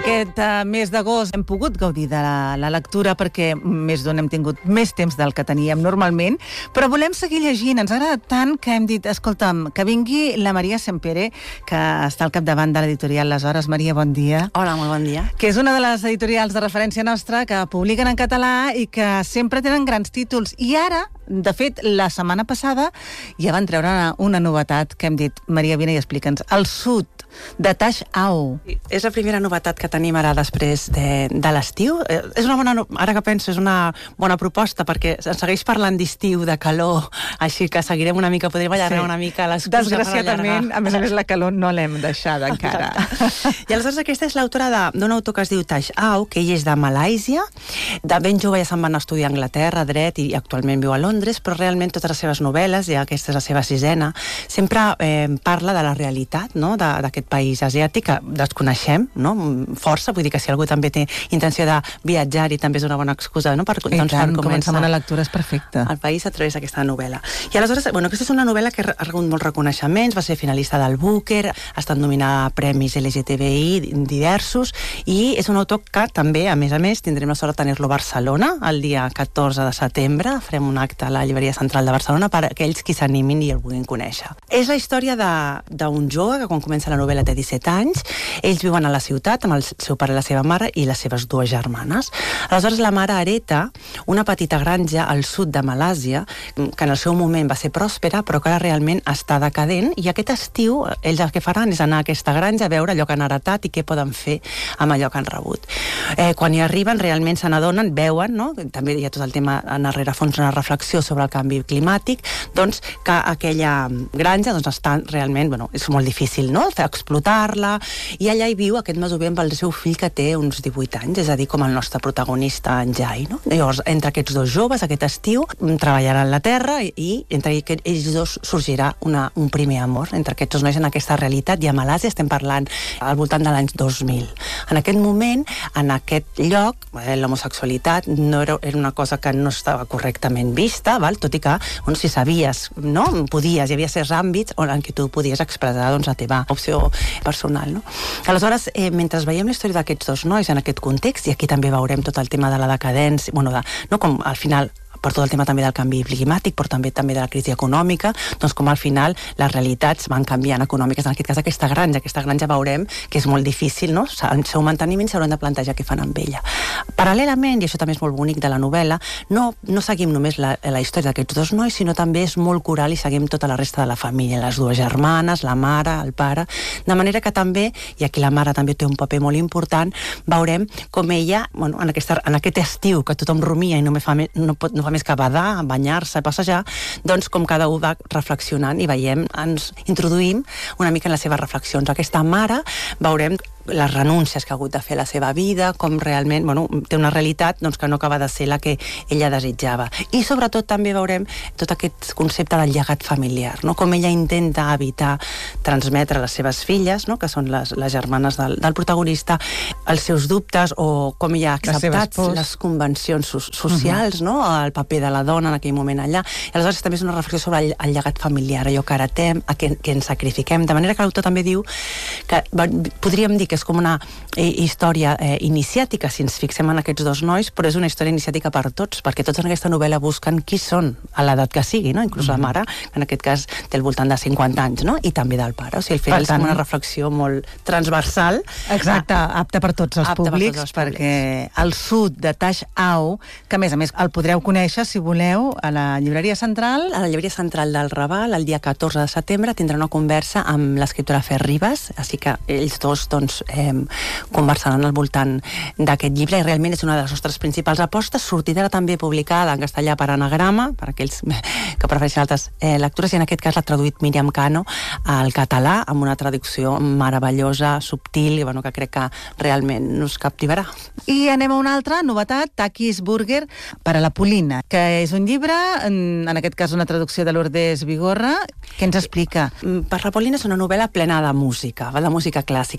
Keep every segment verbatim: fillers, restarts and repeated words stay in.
Aquest uh, mes d'agost hem pogut gaudir de la, la lectura perquè més d'un hem tingut més temps del que teníem normalment, però volem seguir llegint. Ens agrada tant que hem dit, escolta'm, que vingui la Maria Sempere, que està al capdavant de l'editorial Les Hores. Maria, bon dia. Hola, molt bon dia. Que és una de les editorials de referència nostra que publiquen en català i que sempre tenen grans títols. I ara, de fet, la setmana passada ja van treure una, una novetat que hem dit, Maria, vine i explica'ns. El Sud, de Tash Au. És la primera novetat que tenim ara després de, de l'estiu. És una bona, ara que penso, és una bona proposta perquè ens segueix parlant d'estiu, de calor, així que seguirem una mica, podríem allargar sí. una mica l'excusa per allargar. Desgraciadament, a més a més, la calor no l'hem deixada encara. I aleshores aquesta és l'autora d'un autor que es diu Tash Au, que ell és de Malàisia. De ben jove ja se'n van estudiar a Anglaterra, dret, i actualment viu a Londres, però realment totes les seves novel·les, ja aquesta és la seva sisena, sempre eh, parla de la realitat, no?, d'aquest país asiàtic que desconeixem, no?, força, vull dir que si algú també té intenció de viatjar-hi també és una bona excusa, no?, per, I doncs, tant, per començar amb una lectura és perfecta. El país a través d'aquesta novel·la. I aleshores, bueno, aquesta és una novel·la que ha rebut molts reconeixements, va ser finalista del Booker, ha estat nominada a premis L G T B I diversos, i és un autor que també, a més a més, tindrem la sort de tenir-lo a Barcelona el dia catorze de setembre, farem un acte a la Llibreria Central de Barcelona per a aquells qui s'animin i el vulguin conèixer. És la història d'un jove que quan comença la novel·la té disset anys, ells viuen a la ciutat amb el seu pare i la seva mare i les seves dues germanes. Aleshores la mare hereta una petita granja al sud de Malàsia, que en el seu moment va ser pròspera, però que ara realment està decadent, i aquest estiu ells el que faran és anar a aquesta granja a veure allò que han heretat i què poden fer amb allò que han rebut. Eh, quan hi arriben realment se n'adonen, veuen, no?, també hi ha tot el tema en el rerefons, una reflexió sobre el canvi climàtic, doncs que aquella granja doncs, està realment, bueno, és molt difícil, no?, explotar-la, i allà hi viu aquest masover amb el seu fill que té uns divuit anys, és a dir, com el nostre protagonista, en Jai, no? Llavors, entre aquests dos joves, aquest estiu, treballaran la terra i, i entre ells dos sorgirà una, un primer amor, entre aquests dos nois en aquesta realitat, i a Malàsia estem parlant al voltant de l'any dos mil. En aquest moment, en aquest lloc, eh, l'homosexualitat no era, era una cosa que no estava correctament vista, val? Tot i que, bueno, si sabies, no?, podies, hi havia certs àmbits en què tu podies expressar doncs, la teva opció personal, no? Aleshores, eh, mentre veiem la història d'aquests dos nois en aquest context, i aquí també veurem tot el tema de la decadència, bueno, de, no, com al final per tot el tema també del canvi climàtic, però també també de la crisi econòmica, doncs com al final les realitats van canviant econòmiques. En aquest cas, aquesta granja, aquesta granja veurem que és molt difícil, no?, el seu manteniment s'hauran de plantejar què fan amb ella. Paral·lelament, i això també és molt bonic de la novel·la, no, no seguim només la, la història d'aquests dos nois, sinó també és molt coral i seguim tota la resta de la família, les dues germanes, la mare, el pare, de manera que també, i aquí la mare també té un paper molt important, veurem com ella, bueno, en, aquesta, en aquest estiu que tothom rumia i no, fa, no, pot, no fa més que badar, banyar-se, passejar, doncs com cada un va reflexionant i veiem, ens introduïm una mica en les seves reflexions. Aquesta mare veurem les renúncies que ha hagut de fer a la seva vida, com realment, bueno, té una realitat doncs, que no acaba de ser la que ella desitjava. I sobretot també veurem tot aquest concepte del llegat familiar, no?, com ella intenta evitar transmetre a les seves filles, no?, que són les, les germanes del, del protagonista, els seus dubtes o com ella ha acceptat les, les convencions so socials, uh-huh. no?, el paper de la dona en aquell moment allà. I aleshores també és una reflexió sobre el, el llegat familiar, allò que heretem, a què, que ens sacrifiquem, de manera que l'autor també diu que podríem dir que és com una eh, història eh, iniciàtica, si ens fixem en aquests dos nois, però és una història iniciàtica per tots, perquè tots en aquesta novel·la busquen qui són, a l'edat que sigui, no? Inclús mm-hmm. la mare, que en aquest cas té al voltant de cinquanta anys, no?, i també del pare. O sigui, al final és una reflexió molt transversal. Exacte, apta per tots els públics, tots els perquè públics. El Sud, de Tash Au, que a més a més el podreu conèixer, si voleu, a la Llibreria Central. A la Llibreria Central del Raval, el dia catorze de setembre, tindrà una conversa amb l'escriptora Fer Ribas, així que ells dos, doncs, eh, conversaran al voltant d'aquest llibre, i realment és una de les nostres principals apostes. Sortirà també publicada en castellà per anagrama, per aquells que prefereixen altres eh, lectures, i en aquest cas l'ha traduït Míriam Cano al català, amb una traducció meravellosa, subtil, i bueno, que crec que realment nos captivarà. I anem a una altra novetat, Takis Burger, per a la Polina, que és un llibre, en, en aquest cas una traducció de Lourdes Vigorra. Què ens explica? Per la Polina és una novel·la plena de música, de música clàssica, de Beethoven,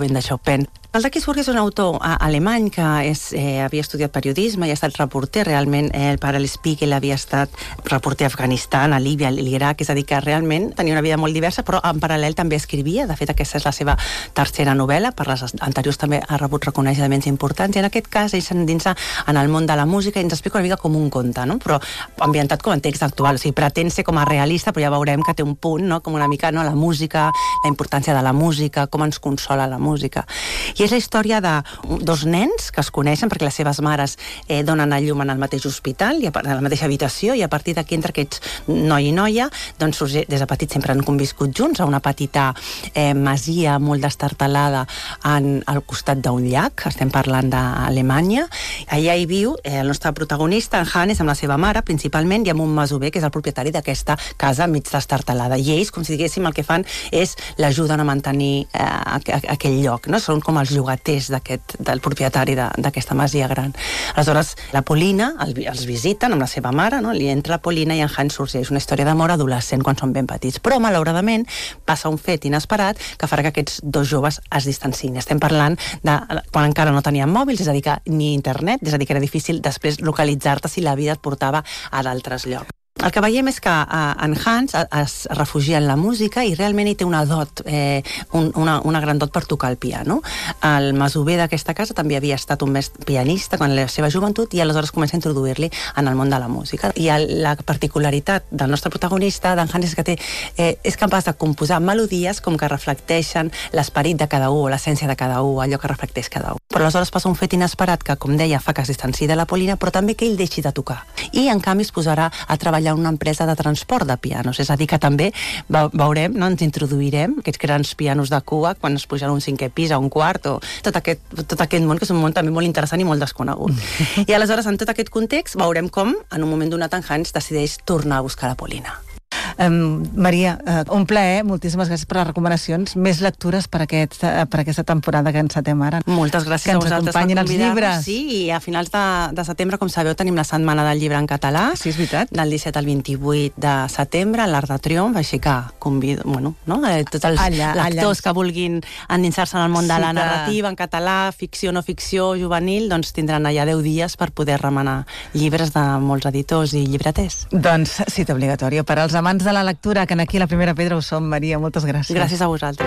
Beethoven, de Chopin. El Taki Surg és un autor alemany que és, eh, havia estudiat periodisme i ha estat reporter, realment eh, el pare l'Spiegel havia estat reporter a Afganistan, a Líbia, a l'Iraq, és a dir, que realment tenia una vida molt diversa, però en paral·lel també escrivia. De fet, aquesta és la seva tercera novel·la, per les anteriors també ha rebut reconeixements importants, i en aquest cas ell s'endinsa en el món de la música i ens explica una mica com un conte, no? Però ambientat com en text actual, o sigui, pretén ser com a realista, però ja veurem que té un punt, no? Com una mica, no? La música, la importància de la música, com ens consola la música. I és la història de dos nens que es coneixen perquè les seves mares eh, donen a llum en el mateix hospital, i a, en la mateixa habitació, i a partir d'aquí, entre aquests noi i noia, doncs des de petits sempre han conviscut junts a una petita eh, masia molt destartalada en, al costat d'un llac, estem parlant d'Alemanya. Allà hi viu eh, el nostre protagonista, en Hannes, amb la seva mare, principalment, i amb un masover, que és el propietari d'aquesta casa mig destartalada. I ells, com si diguéssim, el que fan és l'ajuden a mantenir eh, aquell lloc, no? Són com els llogaters d'aquest, del propietari d'aquesta masia gran. Aleshores, la Polina el, els visiten amb la seva mare, no? Li entra la Polina i en Hans sorgeix una història d'amor adolescent quan són ben petits. Però, malauradament, passa un fet inesperat que farà que aquests dos joves es distanciïn. Estem parlant de quan encara no tenien mòbils, és a dir, que ni internet, és a dir, que era difícil després localitzar-te si la vida et portava a d'altres llocs. El que veiem és que uh, en Hans es refugia en la música i realment hi té una dot, eh, un, una, una gran dot per tocar el piano. El masover d'aquesta casa també havia estat un mestre pianista quan la seva joventut, i aleshores comença a introduir-li en el món de la música. I el, la particularitat del nostre protagonista, d'en Hans, és que té, eh, és capaç de composar melodies com que reflecteixen l'esperit de cada un, o l'essència de cada un, allò que reflecteix cada un. Però aleshores passa un fet inesperat que, com deia, fa que es distanciï de la Polina, però també que ell deixi de tocar. I, en canvi, es posarà a treballar una empresa de transport de pianos, és a dir, que també veurem, no, ens introduirem aquests grans pianos de cua quan es pugen a un cinquè pis, a un quart, o tot aquest, tot aquest món, que és un món també molt interessant i molt desconegut. I aleshores, en tot aquest context, veurem com, en un moment donat, en Hans decideix tornar a buscar la Polina. Um, Maria, uh, un plaer, moltíssimes gràcies per les recomanacions, més lectures per, aquest, uh, per aquesta temporada que encetem ara. Moltes gràcies que a vosaltres per convidar-nos. Els llibres. Sí, i a finals de, de setembre, com sabeu, tenim la Setmana del Llibre en català. Sí, és veritat. Del disset al vint-i-vuit de setembre, a l'Arc de Triomf, així que convido, bueno, no? Eh, tots els allà, lectors allà. Que vulguin endinsar-se en el món sí, de la narrativa en català, ficció, no ficció, juvenil, doncs tindran allà deu dies per poder remenar llibres de molts editors i llibreters. Doncs cita obligatòria per als amants de la lectura, que aquí a la Primera Pedra ho som, Maria. Moltes gràcies. Gràcies a vosaltres.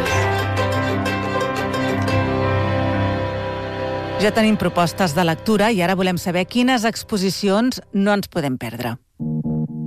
Ja tenim propostes de lectura i ara volem saber quines exposicions no ens podem perdre.